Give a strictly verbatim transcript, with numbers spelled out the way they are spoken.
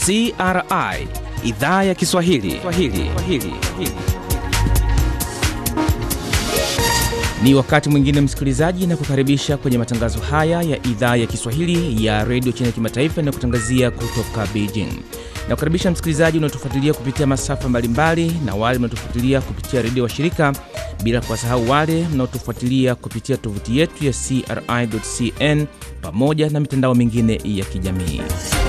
C R I Idhaa ya Kiswahili. Swahili. Swahili. Ni wakati mwingine msikilizaji, na kukaribisha kwenye matangazo haya ya Idhaa ya Kiswahili ya Radio China Kimataifa na kutangazia kutoka Beijing. Na kukaribisha msikilizaji unaotufuatilia kupitia masafa mbalimbali na wale mnaotufuatilia kupitia redio wa shirika, bila kuwasahau wale mnaotufuatilia kupitia tovuti yetu ya C R I dot C N pamoja na mitandao mingine ya kijamii.